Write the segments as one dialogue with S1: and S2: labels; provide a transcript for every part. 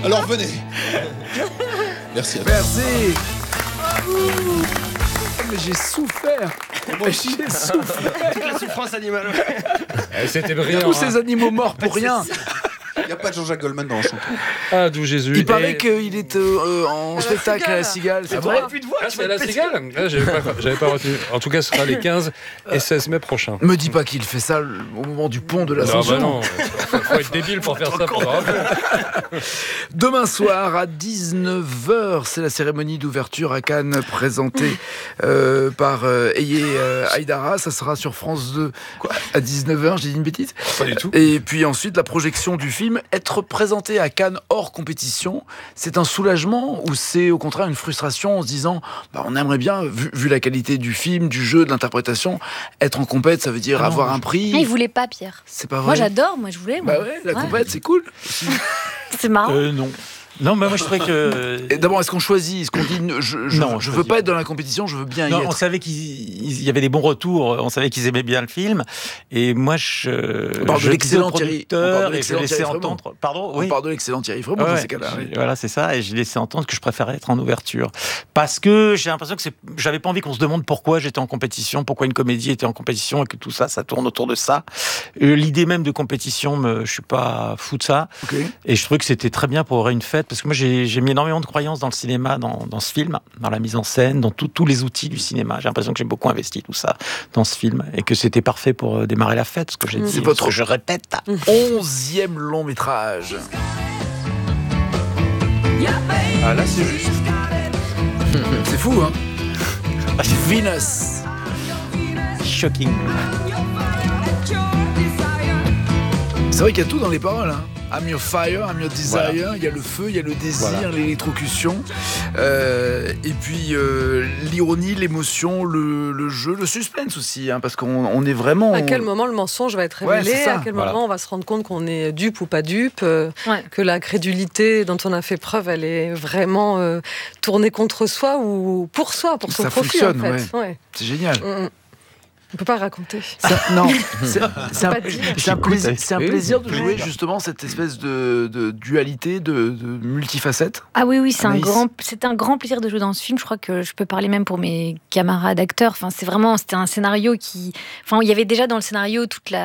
S1: Alors venez. Merci.
S2: Merci. Mais j'ai souffert. J'ai souffert.
S3: Toute la souffrance animale.
S4: C'était brillant.
S2: Tous ces animaux morts pour rien.
S1: Il n'y a pas de Jean-Jacques Goldman dans la chanson.
S4: Ah, d'où Jésus.
S2: Il paraît qu'il est en spectacle à la Cigale. C'est vrai?
S3: Plus de voix.
S4: Ah, c'est à la Cigale. Ah, j'avais pas retenu. En tout cas, ce sera les 15 et 16 mai prochains.
S2: Me dis pas qu'il fait ça au moment du pont de l'Ascension.
S4: Non, faut être débile pour faire ça.
S2: Demain soir à 19h, c'est la cérémonie d'ouverture à Cannes présentée par Eye Haïdara. Ça sera sur France 2 à 19h, j'ai dit une bêtise?
S4: Pas du tout.
S2: Et puis ensuite, la projection du film. Être présenté à Cannes hors compétition, c'est un soulagement ou c'est au contraire une frustration en se disant on aimerait bien, vu la qualité du film, du jeu, de l'interprétation, être en compète, ça veut dire avoir un prix.
S5: Ah, il voulait pas, Pierre.
S2: C'est pas vrai.
S5: Moi j'adore, moi je voulais. Moi.
S2: Bah ouais, la compète, c'est cool.
S5: C'est marrant.
S6: Non. Non, mais moi je trouvais que.
S2: Et d'abord, est-ce qu'on choisit? Est-ce qu'on dit je veux pas être dans la compétition, je veux bien y être?
S6: On savait qu'il y avait des bons retours, on savait qu'ils aimaient bien le film. Et moi,
S2: On parle de l'excellent
S6: Thierry. Et je laissais entendre. Pardon,
S2: oui. On parle de l'excellent Thierry Frémaux dans ces cas-là.
S6: Voilà, c'est ça. Et j'ai laissé entendre que je préférais être en ouverture. Parce que j'ai l'impression que j'avais pas envie qu'on se demande pourquoi j'étais en compétition, pourquoi une comédie était en compétition et que tout ça, ça tourne autour de ça. L'idée même de compétition, je suis pas fou de ça.
S2: Okay.
S6: Et je trouvais que c'était très bien pour une fête. Parce que moi, j'ai mis énormément de croyances dans le cinéma, dans ce film, dans la mise en scène, dans tous les outils du cinéma. J'ai l'impression que j'ai beaucoup investi tout ça dans ce film et que c'était parfait pour démarrer la fête, ce que j'ai dit.
S2: C'est votre,
S6: je répète,
S2: 11e long métrage.
S1: Ah là, c'est juste.
S2: C'est fou, hein? Venus.
S6: Shocking.
S2: C'est vrai qu'il y a tout dans les paroles, hein. I'm your fire, I'm your desire. Voilà. Il y a le feu, il y a le désir, l'électrocution. Et puis l'ironie, l'émotion, le jeu, le suspense aussi, hein, parce qu'on est vraiment.
S7: À quel moment le mensonge va être révélé? À quel moment on va se rendre compte qu'on est dupe ou pas dupe? Que la crédulité dont on a fait preuve, elle est vraiment tournée contre soi ou pour soi, pour son profit, en fait.
S2: Ouais. C'est génial.
S7: On ne peut pas raconter.
S2: Non, c'est un plaisir de jouer justement cette espèce de dualité, de multifacette.
S5: Ah oui, c'est un grand plaisir de jouer dans ce film. Je crois que je peux parler même pour mes camarades acteurs. Enfin, c'était un scénario qui... Enfin, il y avait déjà dans le scénario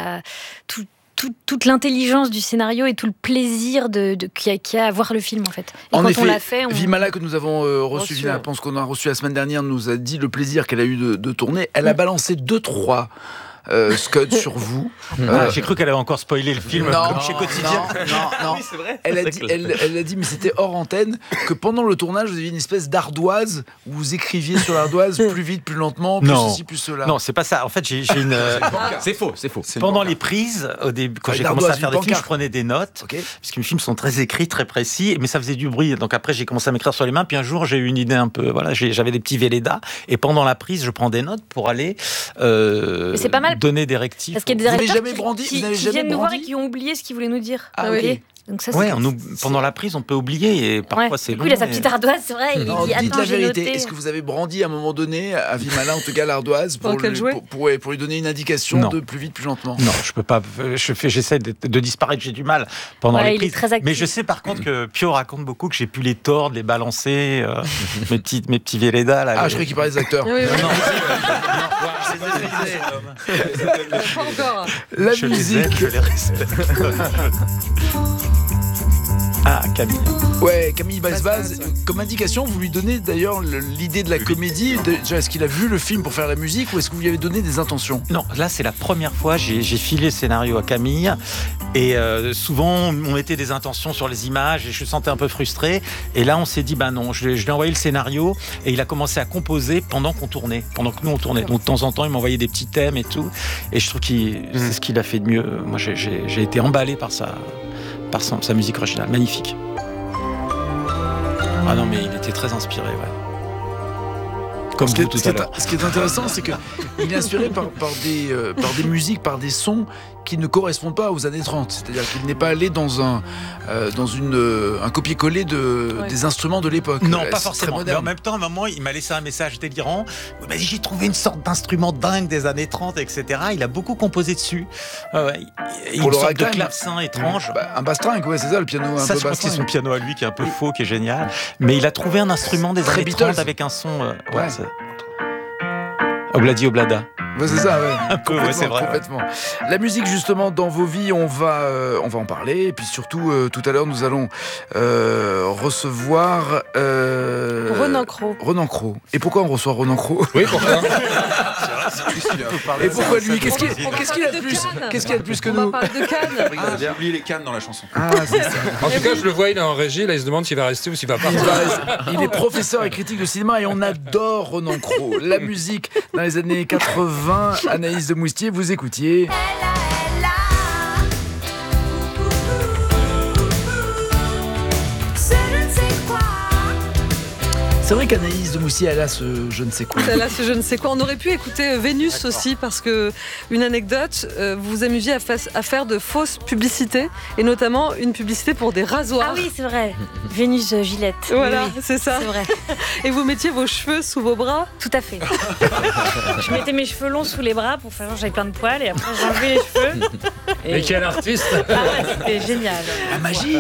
S5: toute l'intelligence du scénario et tout le plaisir qu'il y a à voir le film, en fait. Et
S2: en
S5: quand
S2: effet,
S5: on l'a fait...
S2: Vimala, que nous avons reçu, je pense qu'on a reçu la semaine dernière, nous a dit le plaisir qu'elle a eu de tourner. Elle a balancé 2-3 Scud sur vous.
S6: J'ai cru qu'elle avait encore spoilé le film comme chez Quotidien.
S2: Non.
S6: Oui, c'est vrai.
S2: Elle a dit, mais c'était hors antenne, que pendant le tournage, vous aviez une espèce d'ardoise où vous écriviez sur l'ardoise plus vite, plus lentement, plus ceci, plus cela.
S6: Non, c'est pas ça. En fait, j'ai une.
S4: C'est faux.
S6: Pendant les prises, au début, quand j'ai commencé à faire des films, je prenais des notes.
S2: Okay.
S6: Parce que mes films sont très écrits, très précis, mais ça faisait du bruit. Donc après, j'ai commencé à m'écrire sur les mains. Puis un jour, j'ai eu une idée un peu. Voilà, j'avais des petits Velleda. Et pendant la prise, je prends des notes pour aller
S5: c'est pas mal.
S6: donner des rectifs.
S5: Parce qu'il y a des
S2: directeurs
S5: qui viennent nous voir et qui ont oublié ce qu'ils voulaient nous dire.
S2: Ah oui.
S5: Donc ça,
S6: pendant la prise, on peut oublier et parfois c'est long.
S5: Il a sa petite ardoise, c'est vrai. Il dit,
S2: dites la vérité.
S5: noté.
S2: Est-ce que vous avez brandi à un moment donné à Vimala, en tout cas l'ardoise, pour lui donner une indication de plus vite, plus lentement?
S6: Non, je peux pas. J'essaie de disparaître. J'ai du mal pendant les prises.
S5: Mais
S6: je sais par contre que Pio raconte beaucoup que j'ai pu les tordre, les balancer, mes petits Velleda là.
S2: Je croyais qu'il parlait des acteurs.
S7: Oui.
S6: Non.
S7: Pas encore.
S2: La musique.
S6: Je les respecte. Ah, Camille.
S2: Ouais, Camille Baz. Comme indication, vous lui donnez d'ailleurs l'idée de la comédie. Déjà, est-ce qu'il a vu le film pour faire la musique ou est-ce que vous lui avez donné des intentions?
S6: Non, là c'est la première fois, j'ai filé le scénario à Camille et souvent on mettait des intentions sur les images et je me sentais un peu frustré. Et là on s'est dit, non, je lui ai envoyé le scénario et il a commencé à composer pendant qu'on tournait, pendant que nous on tournait. Donc de temps en temps il m'envoyait des petits thèmes et tout. Et je trouve que c'est ce qu'il a fait de mieux. Moi j'ai été emballé par sa musique originale, magnifique. Ah non, mais il était très inspiré, ouais. comme vous tout à l'heure.
S2: Ce qui est intéressant, c'est qu'il est inspiré par des musiques, par des sons qui ne correspondent pas aux années 30. C'est-à-dire qu'il n'est pas allé dans un copier-coller des instruments de l'époque.
S6: Non, pas forcément. Mais en même temps, à un moment, il m'a laissé un message délirant. Il m'a dit, j'ai trouvé une sorte d'instrument dingue des années 30, etc. Il a beaucoup composé dessus. Une sorte de clavecin étrange.
S2: Un bastringue, c'est ça, le piano un peu
S6: je pense que c'est son piano à lui qui est un peu faux, qui est génial. Mais il a trouvé un instrument des années 30 avec un son... Obladi Oblada.
S2: C'est ça, ouais.
S6: Un peu, c'est vrai.
S2: Complètement. La musique, justement, dans vos vies, on va en parler. Et puis surtout, tout à l'heure, nous allons recevoir
S7: Ronan Cros.
S2: Ronan Cros. Et pourquoi on reçoit Ronan Cros?
S4: Oui, pourquoi?
S2: Et pourquoi lui? Qu'est-ce qu'il a de plus? Qu'est-ce qu'il a de plus que nous?
S7: On va parler de Cannes.
S1: J'ai oublié les cannes dans la chanson.
S2: C'est ça.
S4: En tout cas, je le vois, il est en régie. Là, il se demande s'il va rester ou s'il va partir.
S2: Il est professeur et critique de cinéma et on adore Ronan Cros. La musique dans les années 80, Anaïs de Moustier, vous écoutiez. C'est vrai qu'Anaïs de Moustier, elle a ce je ne sais quoi.
S7: Elle a ce je ne sais quoi. On aurait pu écouter Vénus aussi, parce que, une anecdote, vous vous amusiez à faire de fausses publicités, et notamment une publicité pour des rasoirs.
S5: Ah oui, c'est vrai. Vénus Gillette.
S7: Voilà,
S5: oui,
S7: c'est ça.
S5: C'est vrai.
S7: Et vous mettiez vos cheveux sous vos bras.
S5: Tout à fait. Je mettais mes cheveux longs sous les bras pour faire genre j'avais plein de poils, et après j'enlevais les cheveux.
S4: Mais quel artiste!
S5: Ah ouais, c'était génial.
S2: La magie.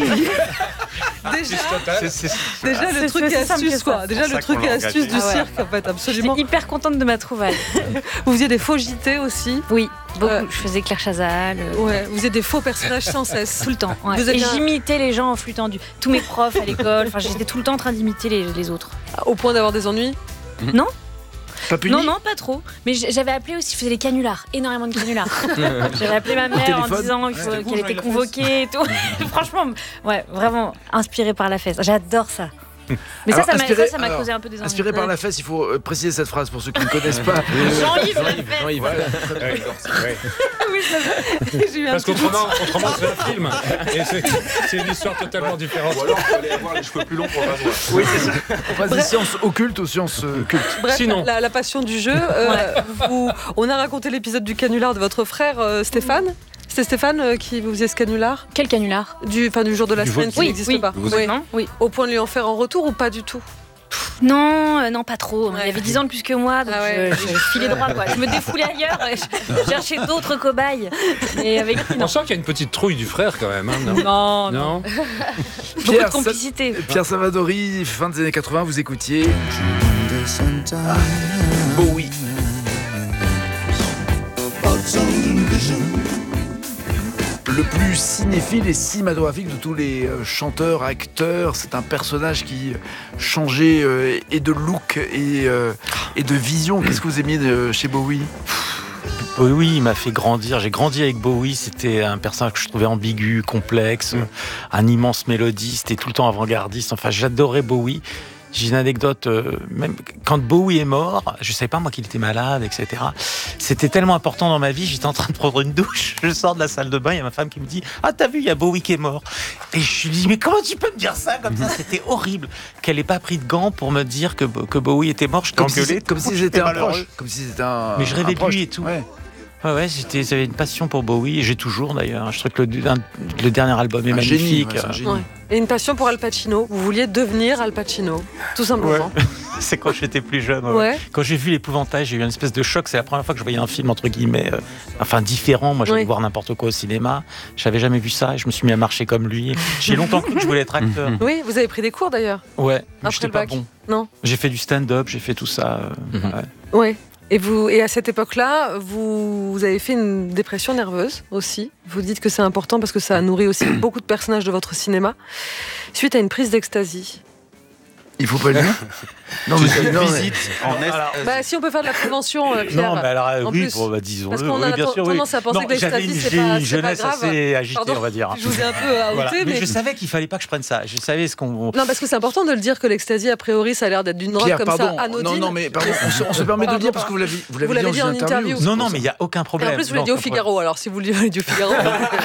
S7: Déjà le truc et astuce, quoi. Déjà le truc et astuce du cirque, en fait, absolument.
S5: J'étais hyper contente de ma trouvaille.
S7: Vous faisiez des faux JT aussi.
S5: Oui, beaucoup. Je faisais Claire Chazal.
S7: Ouais, vous faisiez des faux personnages sans cesse.
S5: Tout le temps. Ouais.
S7: Et
S5: j'imitais les gens en flux tendu. Tous mes profs à l'école. Enfin, j'étais tout le temps en train d'imiter les autres.
S7: Au point d'avoir des ennuis?
S5: Non.
S2: Pas puni?
S5: Non, pas trop. Mais j'avais appelé aussi, je faisais les canulars, énormément de canulars. J'avais appelé ma mère en disant qu'elle était convoquée et tout. Franchement, ouais, vraiment inspirée par la fesse. J'adore ça. Mais
S2: alors,
S5: ça m'a causé un peu des ennuis.
S2: Inspiré par la fesse, il faut préciser cette phrase pour ceux qui ne connaissent pas.
S5: Jean-Yves la fesse.
S4: Parce qu'autrement, c'est un film. Et c'est une histoire totalement différente.
S1: Ou alors, il fallait avoir les cheveux plus longs pour le rasoir.
S2: Oui, c'est ça. On passe des sciences occultes aux sciences cultes.
S7: Bref,
S4: sinon,
S7: la passion du jeu. On a raconté l'épisode du canular de votre frère Stéphane. C'était Stéphane qui vous faisait ce canular?
S5: Quel canular?
S7: Du jour de la semaine qui n'existe pas.
S5: Oui.
S7: Au point de lui en faire en retour ou pas du tout?
S5: Non, pas trop. Il avait 10 ans de plus que moi, donc je filais droit, quoi. Je me défoulais ailleurs, je cherchais d'autres cobayes. Et avec
S4: on sent qu'il y a une petite trouille du frère quand même.
S5: Hein, non. Beaucoup de complicité.
S2: Pierre Savadori, fin des années 80, vous écoutiez Bowie. Le plus cinéphile et cinématographique de tous les chanteurs, acteurs. C'est un personnage qui changeait et de look et de vision. Qu'est-ce que vous aimiez chez Bowie?
S6: Oui, il m'a fait grandir. J'ai grandi avec Bowie. C'était un personnage que je trouvais ambigu, complexe, un immense mélodiste et tout le temps avant-gardiste. Enfin, j'adorais Bowie. J'ai une anecdote, même quand Bowie est mort, je savais pas moi qu'il était malade, etc. C'était tellement important dans ma vie, j'étais en train de prendre une douche, je sors de la salle de bain, il y a ma femme qui me dit « Ah, t'as vu, il y a Bowie qui est mort !» Et je lui dis « Mais comment tu peux me dire ça comme ça ?» C'était horrible qu'elle ait pas pris de gants pour me dire que Bowie était mort. Je t'engueulais.
S2: Comme si c'était un proche. Comme si c'était un.
S6: Mais je rêvais
S2: de
S6: lui et tout. Ouais, j'avais une passion pour Bowie, et j'ai toujours d'ailleurs. Je trouve que le dernier album est magnifique.
S7: Et une passion pour Al Pacino. Vous vouliez devenir Al Pacino, tout simplement.
S6: Ouais. C'est quand j'étais plus jeune. Quand j'ai vu L'Épouvantail, j'ai eu une espèce de choc. C'est la première fois que je voyais un film entre guillemets, différent. Moi, j'allais voir n'importe quoi au cinéma. J'avais jamais vu ça et je me suis mis à marcher comme lui. J'ai longtemps cru que je voulais être acteur.
S7: Oui, vous avez pris des cours d'ailleurs.
S6: Ouais, mais
S7: après
S6: j'étais
S7: le
S6: pas
S7: bac.
S6: bon.
S7: Non.
S6: J'ai fait du stand-up, j'ai fait tout ça.
S7: Ouais. Et à cette époque-là, vous avez fait une dépression nerveuse aussi. Vous dites que c'est important parce que ça a nourri aussi beaucoup de personnages de votre cinéma. Suite à une prise d'ecstasy.
S2: Il faut pas le dire.
S1: Non, mais c'est une visite en
S7: est. Si on peut faire de la prévention, Pierre.
S6: Non, mais alors
S7: oui,
S6: disons-le.
S7: Parce qu'on a tendance à penser que l'ecstasy, c'est pas grave.
S6: Jeunesse assez agitée, on va dire.
S7: Je vous ai un peu outé,
S6: mais je savais qu'il fallait pas que je prenne ça. Je savais ce qu'on.
S7: Non, parce que c'est important de le dire que l'ecstasy, a priori, ça a l'air d'être d'une drogue comme ça anodine.
S2: Non, mais pardon, on se permet de le dire parce que vous l'avez dit en interview.
S6: Non, mais il y a aucun problème.
S7: En plus, vous l'avez dit au Figaro. Alors, si vous l'avez dit au Figaro.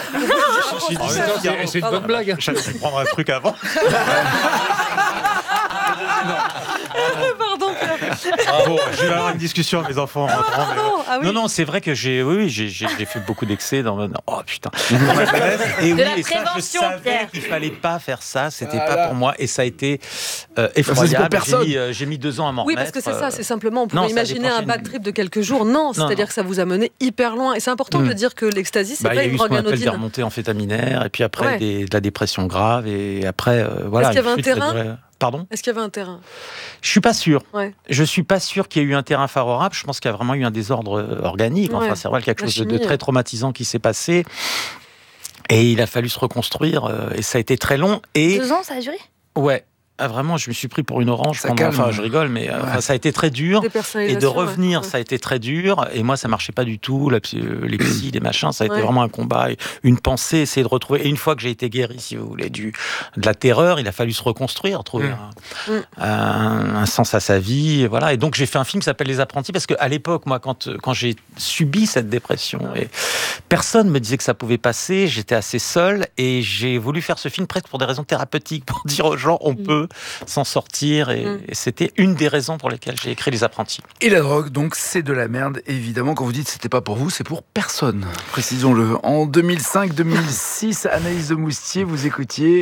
S4: C'est une bonne blague.
S6: Je vais prendre un truc avant.
S7: Pardon,
S6: Bon, je vais avoir une discussion avec mes enfants en rentrant. Non, c'est vrai que j'ai fait beaucoup d'excès dans oh putain. Et oui, et ça, je savais qu'il fallait pas faire ça. C'était pas pour moi, et ça a été effroyable. J'ai mis 2 ans à m'en remettre.
S7: Oui, parce que c'est ça. C'est simplement, on peut imaginer un bad trip de quelques jours. Non, c'est-à-dire que ça vous a mené hyper loin. Et c'est important de dire que l'ecstasy, c'est pas une drogue anodine. Il y a eu ce qu'on appelle des remontées
S6: amphétaminaires, et puis après de la dépression grave, et après voilà.
S7: Est-ce qu'il y avait un terrain ?
S6: Pardon ?
S7: Est-ce qu'il y avait un terrain ?
S6: Je suis pas sûr.
S7: Ouais.
S6: Je suis pas sûr qu'il y ait eu un terrain favorable. Je pense qu'il y a vraiment eu un désordre organique. Enfin, c'est vraiment quelque chose de très traumatisant qui s'est passé. Et il a fallu se reconstruire. Et ça a été très long. Et
S5: 2 ans, ça a duré ?
S6: Ouais. Ah, vraiment, je me suis pris pour une orange. Enfin, je rigole, mais ça a été très dur. Et de revenir, ça a été très dur. Et moi, ça marchait pas du tout. Les psys, les machins, ça a été vraiment un combat, une pensée, essayer de retrouver. Et une fois que j'ai été guéri, si vous voulez, de la terreur, il a fallu se reconstruire, trouver un sens à sa vie. Et voilà. Et donc, j'ai fait un film qui s'appelle Les Apprentis, parce qu'à l'époque, moi, quand j'ai subi cette dépression, et personne me disait que ça pouvait passer. J'étais assez seul, et j'ai voulu faire ce film presque pour des raisons thérapeutiques, pour dire aux gens, on peut s'en sortir, et c'était une des raisons pour lesquelles j'ai écrit Les Apprentis.
S2: Et la drogue, donc, c'est de la merde, évidemment. Quand vous dites c'était pas pour vous, c'est pour personne, précisons-le. En 2005-2006, Anaïs de Moustier, vous écoutiez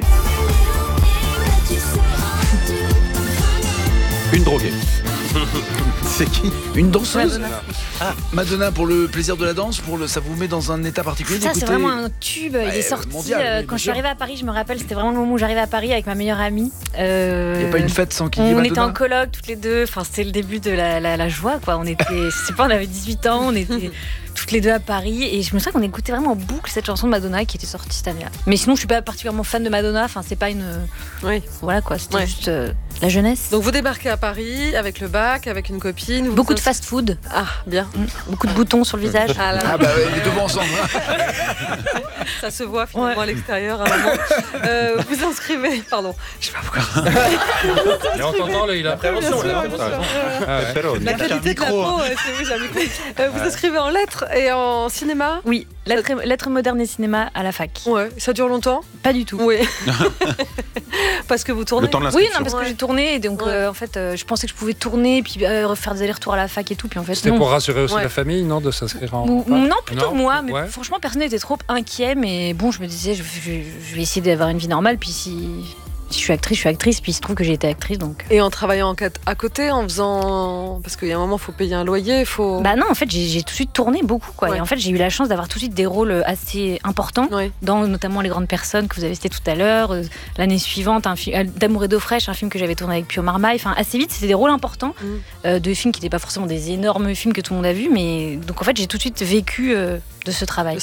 S4: Une droguée.
S2: C'est qui ? Une danseuse ?
S5: Madonna.
S2: Madonna, pour le plaisir de la danse, ça vous met dans un état particulier
S5: Ça, c'est vraiment un tube. Il est sorti mondial, quand je suis arrivée à Paris. Je me rappelle, c'était vraiment le moment où j'arrivais à Paris avec ma meilleure amie. Il
S2: n'y a pas une fête sans qu'il y ait Madonna ?
S5: On était en coloc toutes les deux. Enfin, c'était le début de la joie, quoi. On était, je sais pas, on avait 18 ans, on était toutes les deux à Paris, et je me souviens qu'on écoutait vraiment en boucle cette chanson de Madonna qui était sortie cette année-là. Mais sinon, je suis pas particulièrement fan de Madonna. Enfin, c'est pas une. Voilà, quoi. C'était juste la jeunesse.
S7: Donc vous débarquez à Paris avec le bac, avec une copine.
S5: Beaucoup de fast-food.
S7: Ah, bien.
S5: Beaucoup de boutons sur le visage.
S2: Ah bah les deux ensemble.
S7: Ça se voit finalement à l'extérieur. Vous inscrivez. Pardon. Je sais pas pourquoi.
S4: Et on t'entend, là, il a prévention.
S7: La qualité de la peau, vous inscrivez en lettres et en cinéma ?
S5: Oui, lettres modernes et cinéma à la fac.
S7: Ouais, ça dure longtemps ?
S5: Pas du tout.
S7: Oui. Parce que vous tournez ?
S1: Le temps de
S5: Oui, non, parce que j'ai tourné, et donc en fait, je pensais que je pouvais tourner, puis faire des allers-retours à la fac et tout, puis en fait,
S4: c'était pour rassurer aussi la famille, non, de s'inscrire en...
S5: Non, plutôt moi, mais franchement, personne n'était trop inquiet, mais bon, je me disais, je vais essayer d'avoir une vie normale, puis si je suis actrice, puis il se trouve que j'ai été actrice, donc...
S7: Et en travaillant à côté, en faisant... Parce qu'il y a un moment, il faut payer un loyer, il faut...
S5: Bah non, en fait, j'ai tout de suite tourné beaucoup, quoi.
S7: Ouais.
S5: Et en fait, j'ai eu la chance d'avoir tout de suite des rôles assez importants, dans notamment Les Grandes Personnes, que vous avez cité tout à l'heure, l'année suivante, un film d'Amour et d'eau fraîche, un film que j'avais tourné avec Pio Marmaille. Enfin, assez vite, c'était des rôles importants, de films qui n'étaient pas forcément des énormes films que tout le monde a vus, mais... Donc en fait, j'ai tout de suite vécu... de ce travail.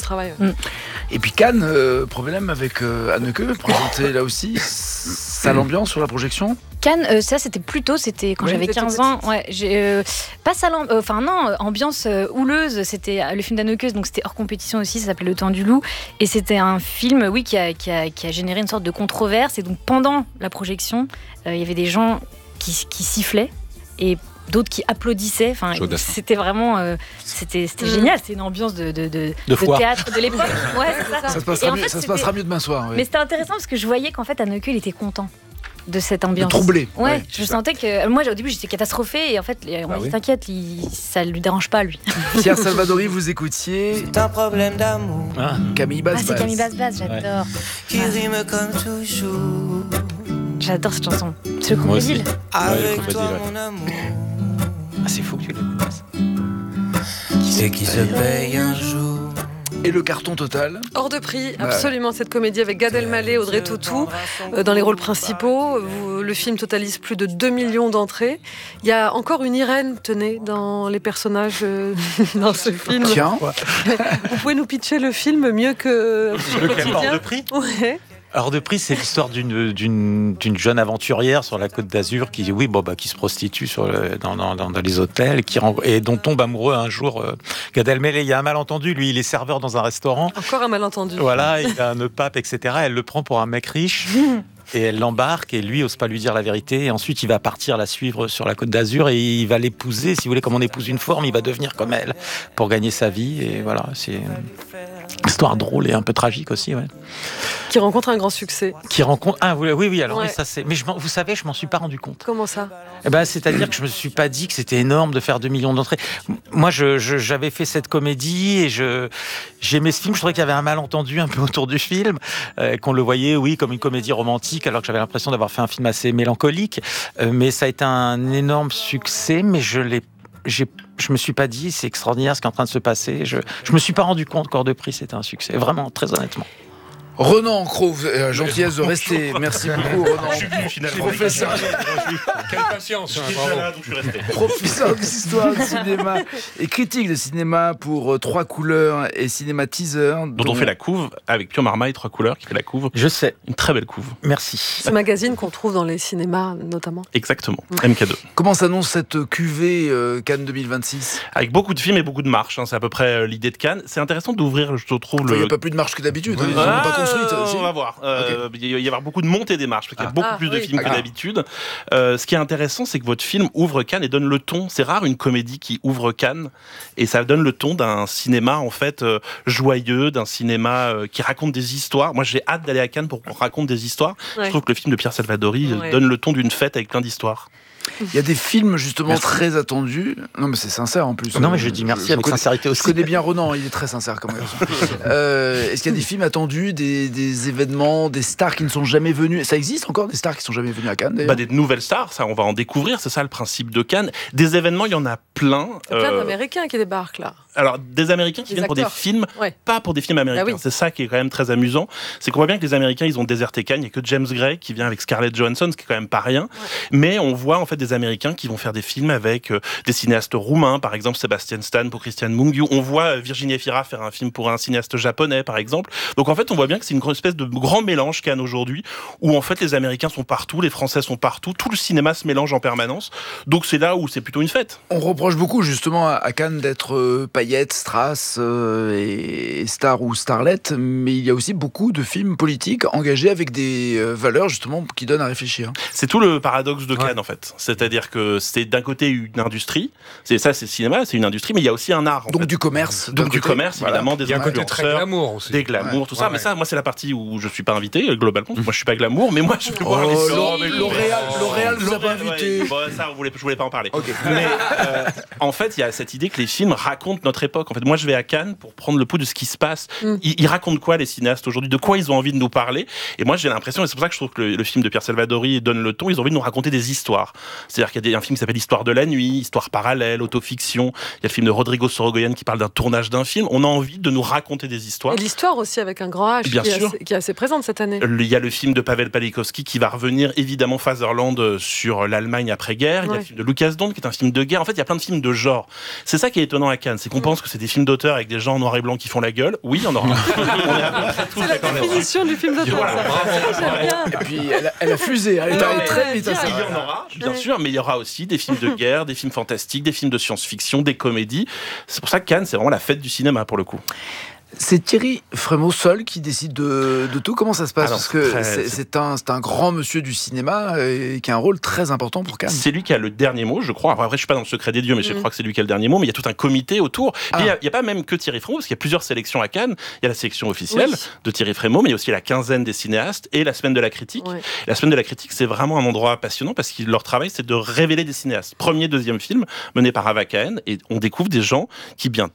S2: Et puis Cannes, problème avec Anneke, présenté là aussi, ça l'ambiance sur la projection ?
S5: Cannes, ça c'était plus tôt, c'était quand j'avais 15 ans. Ouais, pas ça, ambiance houleuse, c'était le film d'Anneke, donc c'était hors compétition aussi, ça s'appelait Le Temps du Loup, et c'était un film, qui a généré une sorte de controverse, et donc pendant la projection, il y avait des gens qui sifflaient, et d'autres qui applaudissaient. Enfin, c'était vraiment, c'était génial. C'était une ambiance de théâtre de l'époque. Ouais, c'est ça.
S2: Ça se passera mieux demain soir.
S5: Mais c'était intéressant parce que je voyais qu'en fait Anneke, il était content de cette ambiance.
S2: Troublé.
S5: Ouais, je sentais que moi au début j'étais catastrophée, et en fait on m'a dit t'inquiète, ça lui dérange pas lui.
S2: Pierre Salvadori, vous écoutiez.
S3: C'est un problème d'amour.
S2: Camille Basse.
S5: C'est Camille Basse, j'adore.
S3: Qui rime comme toujours.
S5: J'adore cette chanson. C'est le Crocodile.
S3: Avec toi mon amour.
S6: C'est fou que tu l'écoutes.
S3: Qui c'est qui se paye un jour?
S2: Et le carton total?
S7: Hors de prix, absolument, cette comédie avec Gad Elmaleh, Audrey Tautou dans les rôles principaux. Le film totalise plus de 2 millions d'entrées. Il y a encore une Irène, tenez, dans les personnages dans ce film.
S2: Tiens.
S7: Vous pouvez nous pitcher le film mieux que
S6: le quotidien. Hors de prix.
S7: Ouais.
S6: Hors de prix, c'est l'histoire d'une jeune aventurière sur la Côte d'Azur qui se prostitue dans les hôtels et dont tombe amoureux un jour Gad Elmaleh. Il y a un malentendu, lui il est serveur dans un restaurant.
S7: Encore un malentendu.
S6: Voilà, il a un nœud pape, etc. Elle le prend pour un mec riche. Et elle l'embarque, et lui n'ose pas lui dire la vérité. Et ensuite, il va partir la suivre sur la Côte d'Azur, et il va l'épouser. Si vous voulez, comme on épouse une forme, il va devenir comme elle pour gagner sa vie. Et voilà, Histoire drôle et un peu tragique aussi, ouais.
S7: Qui rencontre un grand succès.
S6: Oui, alors ça c'est... Mais vous savez, je m'en suis pas rendu compte.
S7: Comment ça ?
S6: C'est-à-dire que je me suis pas dit que c'était énorme de faire 2 millions d'entrées. Moi, j'avais fait cette comédie et j'aimais ce film. Je trouvais qu'il y avait un malentendu un peu autour du film, qu'on le voyait, oui, comme une comédie romantique, alors que j'avais l'impression d'avoir fait un film assez mélancolique. Mais ça a été un énorme succès, mais je me suis pas dit, c'est extraordinaire ce qui est en train de se passer. Je me suis pas rendu compte qu'Hors de prix, c'était un succès. Vraiment, très honnêtement.
S2: Renan Cros, gentillesse de rester. Merci beaucoup, Renan.
S1: Je suis venu finalement.
S2: Professeur.
S4: Quelle patience.
S1: Donc je suis resté.
S2: Professeur d'histoire du cinéma et critique de cinéma pour 3 couleurs et cinéma teaser.
S1: Dont on fait la couve avec Pio Marmaille, 3 couleurs, qui fait la couve.
S6: Je sais.
S1: Une très belle couve.
S6: Merci.
S7: Ce magazine qu'on trouve dans les cinémas, notamment.
S1: Exactement. MK2.
S2: Comment s'annonce cette cuvée Cannes 2026 ?
S1: Avec beaucoup de films et beaucoup de marches. C'est à peu près l'idée de Cannes. C'est intéressant d'ouvrir, je trouve,
S2: Il n'y a pas plus de marche que d'habitude. Ils n'ont pas construite.
S1: On va voir. Il va y avoir beaucoup de montées des marches, parce qu'il y a beaucoup plus de films que d'habitude. Ce qui est intéressant, c'est que votre film ouvre Cannes et donne le ton. C'est rare une comédie qui ouvre Cannes, et ça donne le ton d'un cinéma en fait joyeux, d'un cinéma qui raconte des histoires. Moi, j'ai hâte d'aller à Cannes pour qu'on raconte des histoires. Je trouve que le film de Pierre Salvadori donne le ton d'une fête avec plein d'histoires.
S2: Il y a des films justement très attendus. Non, mais c'est sincère en plus.
S6: Non, mais je dis merci avec sincérité aussi.
S2: Je connais bien Renan, il est très sincère comme garçon. Est-ce qu'il y a des films attendus, des événements, des stars qui ne sont jamais venus ? Ça existe encore des stars qui ne sont jamais venues à Cannes d'ailleurs ?
S1: Des nouvelles stars, ça on va en découvrir, c'est ça le principe de Cannes. Des événements, il y en a plein.
S7: Il y a plein d'Américains qui débarquent là.
S1: Alors, des Américains qui viennent pour des films, pas pour des films américains. C'est ça qui est quand même très amusant. C'est qu'on voit bien que les Américains, ils ont déserté Cannes. Il n'y a que James Gray qui vient avec Scarlett Johansson, ce qui est quand même pas rien. Mais on voit en fait des Américains qui vont faire des films avec des cinéastes roumains, par exemple Sebastian Stan pour Christian Mungiu. On voit Virginie Efira faire un film pour un cinéaste japonais, par exemple. Donc en fait, on voit bien que c'est une espèce de grand mélange Cannes aujourd'hui, où en fait les Américains sont partout, les Français sont partout, tout le cinéma se mélange en permanence. Donc c'est là où c'est plutôt une fête.
S2: On reproche beaucoup justement à Cannes d'être paillettes, strass et star ou starlet, mais il y a aussi beaucoup de films politiques engagés avec des valeurs justement qui donnent à réfléchir.
S1: C'est tout le paradoxe de Cannes en fait. C'est-à-dire que c'est d'un côté une industrie, c'est le cinéma, c'est une industrie, mais il y a aussi un art.
S2: Donc du commerce.
S1: Donc du commerce, évidemment, des influenceurs.
S4: Il y a un côté très glamour aussi.
S1: Des glamours, tout ça. Mais ça, moi, c'est la partie où je suis pas invité, globalement. Moi, je suis pas glamour, mais moi, je peux voir les
S2: L'Oréal vous a pas invité.
S1: Ça, je voulais pas en parler. Mais en fait, il y a cette idée que les films racontent notre époque. En fait, moi, je vais à Cannes pour prendre le pouls de ce qui se passe. Ils racontent quoi, les cinéastes aujourd'hui ? De quoi ils ont envie de nous parler ? Et moi, j'ai l'impression, et c'est pour ça que je trouve que le film de Pierre Salvadori donne le ton, ils ont envie de nous raconter des histoires. C'est-à-dire qu'il y a un film qui s'appelle Histoire de la nuit, Histoire parallèle, autofiction. Il y a le film de Rodrigo Sorogoyen qui parle d'un tournage d'un film. On a envie de nous raconter des histoires.
S7: Et l'histoire aussi avec un grand H qui est assez présente cette année.
S1: Il y a le film de Pavel Pawlikowski qui va revenir, évidemment, Fatherland sur l'Allemagne après-guerre. Il y a le film de Lucas Dont qui est un film de guerre. En fait, il y a plein de films de genre. C'est ça qui est étonnant à Cannes, c'est qu'on pense que c'est des films d'auteur avec des gens en noir et blanc qui font la gueule. Oui, il y en aura.
S7: C'est la définition du film d'auteur.
S2: Et puis, elle a fusé. Elle est allée très vite.
S1: Il y en aura, bien sûr, mais il y aura aussi des films de guerre, des films fantastiques, des films de science-fiction, des comédies. C'est pour ça que Cannes, c'est vraiment la fête du cinéma, pour le coup.
S2: C'est Thierry Frémaux seul qui décide de tout. Comment ça se passe ? Parce que c'est un grand monsieur du cinéma qui a un rôle très important pour Cannes.
S1: C'est lui qui a le dernier mot, je crois. Après, je suis pas dans le secret des dieux, mais je crois que c'est lui qui a le dernier mot. Mais il y a tout un comité autour. Il n'y a pas même que Thierry Frémaux, parce qu'il y a plusieurs sélections à Cannes. Il y a la sélection officielle de Thierry Frémaux, mais il y a aussi la quinzaine des cinéastes et la semaine de la critique. La semaine de la critique, c'est vraiment un endroit passionnant parce que leur travail, c'est de révéler des cinéastes. Premier, deuxième film mené par Ava Cahen, et on découvre des gens qui, bien